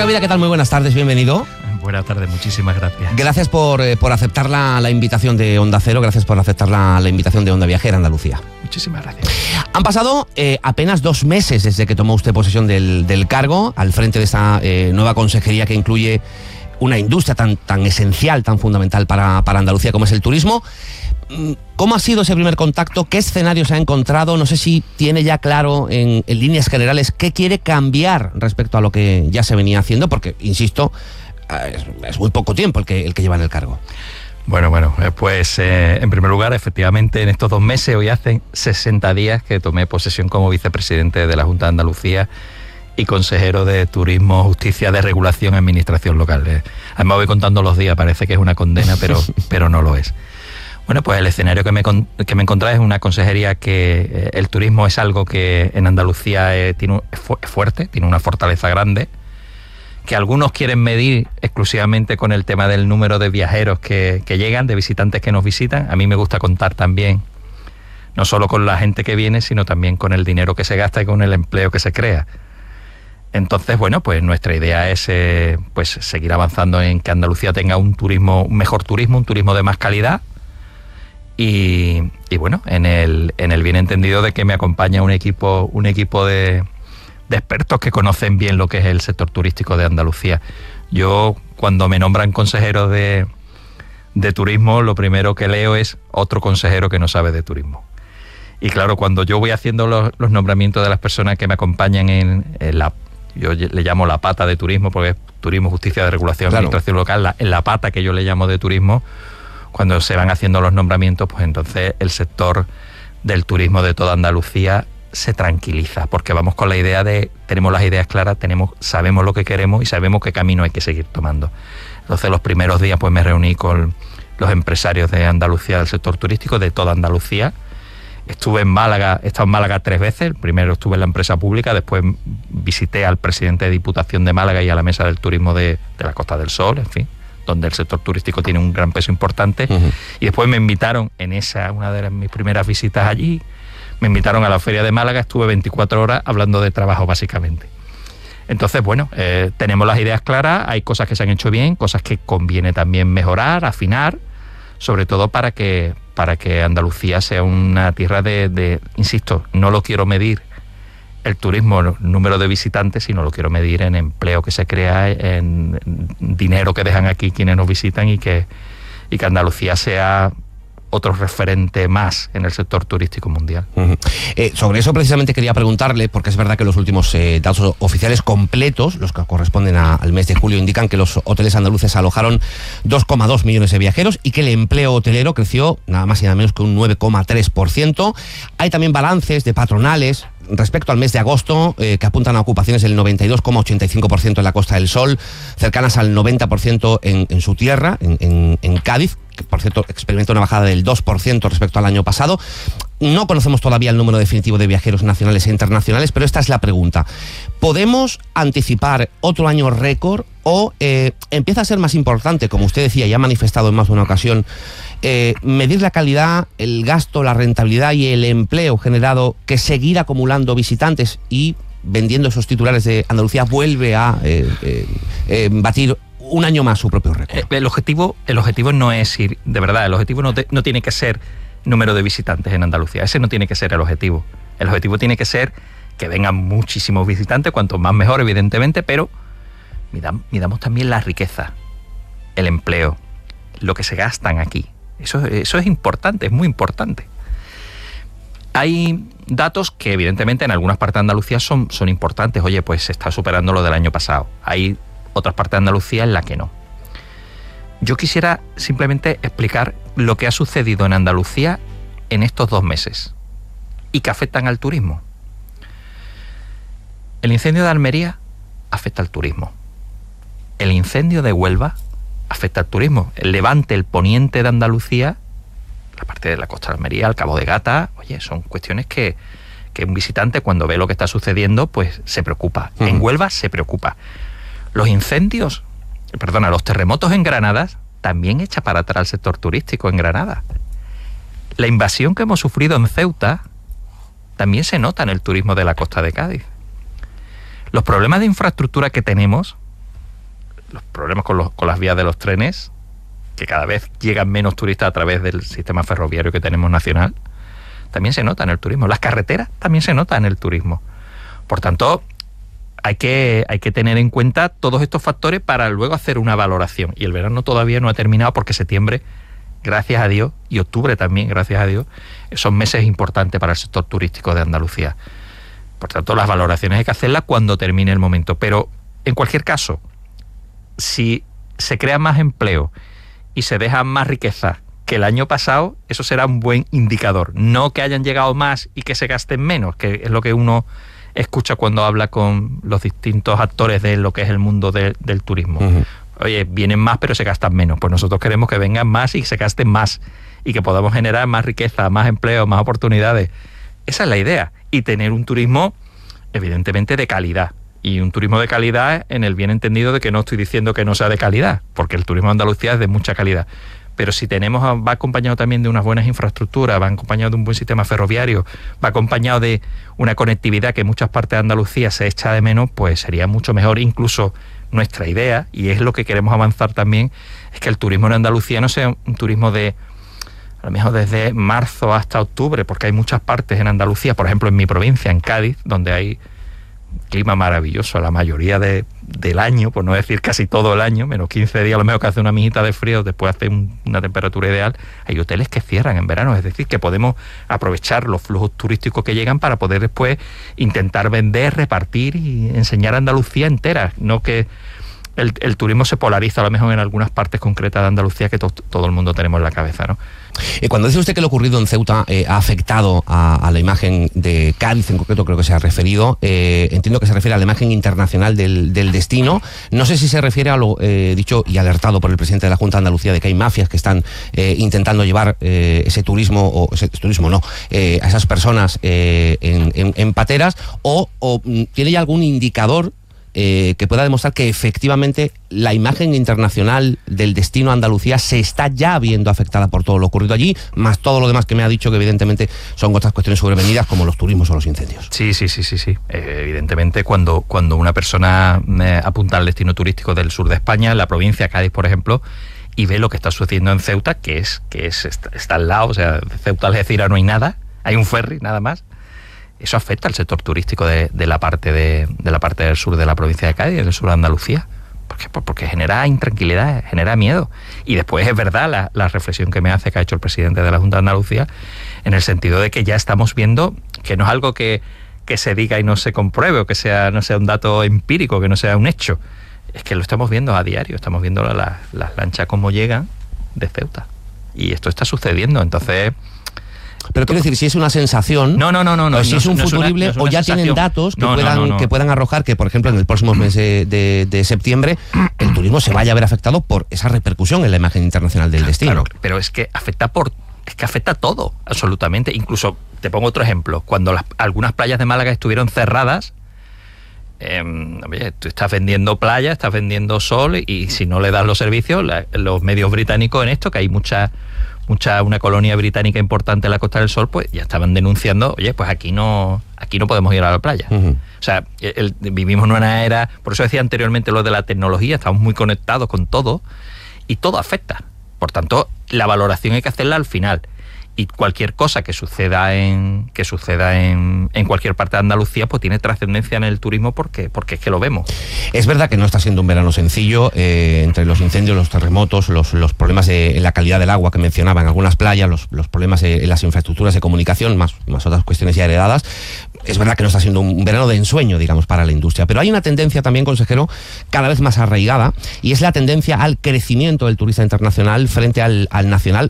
Gavira, ¿qué tal? Muy buenas tardes, bienvenido. Buenas tardes, muchísimas gracias. Gracias por aceptar la invitación de Onda Cero, gracias por aceptar la invitación de Onda Viajera Andalucía. Muchísimas gracias. Han pasado apenas 2 meses desde que tomó usted posesión del cargo, al frente de esta nueva consejería que incluye una industria tan esencial, tan fundamental para Andalucía como es el turismo. ¿Cómo ha sido ese primer contacto? ¿Qué escenarios ha encontrado? No sé si tiene ya claro en líneas generales qué quiere cambiar respecto a lo que ya se venía haciendo, porque, insisto, es muy poco tiempo el que lleva en el cargo. Bueno, pues en primer lugar, efectivamente, en estos 2 meses, hoy hace 60 días que tomé posesión como vicepresidente de la Junta de Andalucía y consejero de Turismo, Justicia, de Regulación y Administración Local. Además voy contando los días, parece que es una condena, pero no lo es. Bueno, pues el escenario que me encontré es una consejería que el turismo es algo que en Andalucía es fuerte, tiene una fortaleza grande, que algunos quieren medir exclusivamente con el tema del número de viajeros que llegan, de visitantes que nos visitan. A mí me gusta contar también, no solo con la gente que viene, sino también con el dinero que se gasta y con el empleo que se crea. Entonces, bueno, pues nuestra idea es pues seguir avanzando en que Andalucía tenga un mejor turismo, un turismo de más calidad. Y bueno, en el bien entendido de que me acompaña un equipo de expertos que conocen bien lo que es el sector turístico de Andalucía. Yo, cuando me nombran consejero de turismo, lo primero que leo es otro consejero que no sabe de turismo. Y claro, cuando yo voy haciendo los nombramientos de las personas que me acompañan yo le llamo la pata de turismo, porque es turismo, justicia de regulación, claro, administración local, en la pata que yo le llamo de turismo. Cuando se van haciendo los nombramientos, pues entonces el sector del turismo de toda Andalucía se tranquiliza, porque vamos con la idea tenemos las ideas claras, sabemos lo que queremos y sabemos qué camino hay que seguir tomando. Entonces los primeros días pues me reuní con los empresarios de Andalucía, del sector turístico, de toda Andalucía. He estado en Málaga 3 veces, primero estuve en la empresa pública, después visité al presidente de Diputación de Málaga y a la mesa del turismo de la Costa del Sol, en fin, donde el sector turístico tiene un gran peso importante. Y después me invitaron una de mis primeras visitas allí, me invitaron a la Feria de Málaga, estuve 24 horas hablando de trabajo básicamente. Entonces, bueno, tenemos las ideas claras, hay cosas que se han hecho bien, cosas que conviene también mejorar, afinar, sobre todo para que Andalucía sea una tierra insisto, no lo quiero medir el turismo, el número de visitantes, sino lo quiero medir en empleo que se crea, en dinero que dejan aquí quienes nos visitan y que Andalucía sea otro referente más en el sector turístico mundial. Sobre eso precisamente quería preguntarle, porque es verdad que los últimos datos oficiales completos, los que corresponden al mes de julio, indican que los hoteles andaluces alojaron 2,2 millones de viajeros y que el empleo hotelero creció nada más y nada menos que un 9,3%. Hay también balances de patronales respecto al mes de agosto que apuntan a ocupaciones del 92,85% en la Costa del Sol, cercanas al 90% en su tierra, en Cádiz, que por cierto experimenta una bajada del 2% respecto al año pasado. No conocemos todavía el número definitivo de viajeros nacionales e internacionales, pero esta es la pregunta. ¿Podemos anticipar otro año récord o empieza a ser más importante, como usted decía y ha manifestado en más de una ocasión, medir la calidad, el gasto, la rentabilidad y el empleo generado que seguir acumulando visitantes y vendiendo esos titulares de Andalucía vuelve a batir un año más su propio récord? El objetivo no es ir, de verdad, el objetivo no tiene que ser número de visitantes en Andalucía, ese no tiene que ser el objetivo. El objetivo tiene que ser que vengan muchísimos visitantes, cuanto más mejor, evidentemente, pero midamos también la riqueza, el empleo, lo que se gastan aquí. Eso es importante, es muy importante. Hay datos que evidentemente en algunas partes de Andalucía son importantes. Oye, pues se está superando lo del año pasado. Hay otras partes de Andalucía en las que no. Yo quisiera simplemente explicar lo que ha sucedido en Andalucía en estos 2 meses y que afectan al turismo. El incendio de Almería afecta al turismo. El incendio de Huelva afecta al turismo. El levante, el poniente de Andalucía, la parte de la costa de Almería, el Cabo de Gata, oye, son cuestiones que un visitante cuando ve lo que está sucediendo, pues se preocupa. En Huelva se preocupa. Los terremotos en Granada también echa para atrás el sector turístico en Granada. La invasión que hemos sufrido en Ceuta también se nota en el turismo de la costa de Cádiz. Los problemas de infraestructura que tenemos los problemas con las vías de los trenes, que cada vez llegan menos turistas a través del sistema ferroviario que tenemos nacional, también se nota en el turismo. Las carreteras también se nota en el turismo. Por tanto, hay que tener en cuenta todos estos factores para luego hacer una valoración. Y el verano todavía no ha terminado porque septiembre, gracias a Dios, y octubre también, gracias a Dios, son meses importantes para el sector turístico de Andalucía. Por tanto, las valoraciones hay que hacerlas cuando termine el momento. Pero, en cualquier caso, si se crea más empleo y se deja más riqueza que el año pasado, eso será un buen indicador. No que hayan llegado más y que se gasten menos, que es lo que uno escucha cuando habla con los distintos actores de lo que es el mundo del turismo. Uh-huh. Oye, vienen más pero se gastan menos. Pues nosotros queremos que vengan más y se gasten más y que podamos generar más riqueza, más empleo, más oportunidades. Esa es la idea. Y tener un turismo, evidentemente, de calidad. Y un turismo de calidad en el bien entendido de que no estoy diciendo que no sea de calidad, porque el turismo de Andalucía es de mucha calidad. Pero si va acompañado también de unas buenas infraestructuras, va acompañado de un buen sistema ferroviario, va acompañado de una conectividad que en muchas partes de Andalucía se echa de menos, pues sería mucho mejor. Incluso nuestra idea, y es lo que queremos avanzar también, es que el turismo en Andalucía no sea un turismo de, a lo mejor desde marzo hasta octubre, porque hay muchas partes en Andalucía, por ejemplo en mi provincia, en Cádiz, donde hay clima maravilloso la mayoría del año, por no decir casi todo el año, menos 15 días a lo mejor que hace una mijita de frío, después hace una temperatura ideal. Hay hoteles que cierran en verano, es decir, que podemos aprovechar los flujos turísticos que llegan para poder después intentar vender, repartir y enseñar a Andalucía entera, no que el turismo se polariza a lo mejor en algunas partes concretas de Andalucía que todo el mundo tenemos en la cabeza, ¿no? Cuando dice usted que lo ocurrido en Ceuta ha afectado a la imagen de Cádiz, en concreto creo que se ha referido, entiendo que se refiere a la imagen internacional del destino. No sé si se refiere a lo dicho y alertado por el presidente de la Junta de Andalucía de que hay mafias que están intentando llevar ese turismo, a esas personas en pateras, o tiene ya algún indicador que pueda demostrar que efectivamente la imagen internacional del destino Andalucía se está ya viendo afectada por todo lo ocurrido allí, más todo lo demás que me ha dicho, que evidentemente son otras cuestiones sobrevenidas como los turismos o los incendios. Sí. Evidentemente cuando una persona apunta al destino turístico del sur de España, en la provincia de Cádiz, por ejemplo, y ve lo que está sucediendo en Ceuta, está al lado, o sea, de Ceuta a Algeciras no hay nada, hay un ferry nada más. Eso afecta al sector turístico de la parte del sur de la provincia de Cádiz, del sur de Andalucía. ¿Por qué? Porque genera intranquilidad, genera miedo. Y después es verdad la reflexión que ha hecho el presidente de la Junta de Andalucía, en el sentido de que ya estamos viendo que no es algo que se diga y no se compruebe, o que no sea un dato empírico, que no sea un hecho. Es que lo estamos viendo a diario, estamos viendo las lanchas cómo llegan de Ceuta. Y esto está sucediendo, entonces... Pero quiero decir, si es una sensación, no, si es un futurible, o ya tienen datos que puedan arrojar que, por ejemplo, en el próximo mes de septiembre el turismo se vaya a ver afectado por esa repercusión en la imagen internacional del destino. Claro, pero es que afecta afecta todo, absolutamente. Incluso, te pongo otro ejemplo, cuando algunas playas de Málaga estuvieron cerradas, tú estás vendiendo playa, estás vendiendo sol, y si no le das los servicios, los medios británicos en esto, que hay una colonia británica importante en la Costa del Sol, pues ya estaban denunciando, oye, pues aquí no podemos ir a la playa. Uh-huh. O sea, vivimos en una era, por eso decía anteriormente lo de la tecnología, estamos muy conectados con todo y todo afecta. Por tanto, la valoración hay que hacerla al final. Y cualquier cosa que suceda en cualquier parte de Andalucía, pues tiene trascendencia en el turismo porque es que lo vemos. Es verdad que no está siendo un verano sencillo, entre los incendios, los terremotos, los problemas en la calidad del agua que mencionaba en algunas playas, los problemas en las infraestructuras de comunicación, más otras cuestiones ya heredadas. Es verdad que no está siendo un verano de ensueño, digamos, para la industria. Pero hay una tendencia también, consejero, cada vez más arraigada, y es la tendencia al crecimiento del turista internacional frente al nacional,